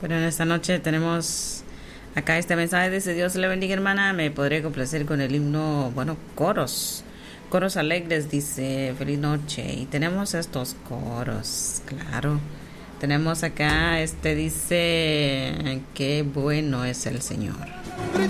Pero en esta noche tenemos acá este mensaje, dice: Dios le bendiga, hermana, me podré complacer con el himno, bueno, coros alegres, dice, feliz noche. Y tenemos estos coros, claro. Tenemos acá, dice, qué bueno es el Señor.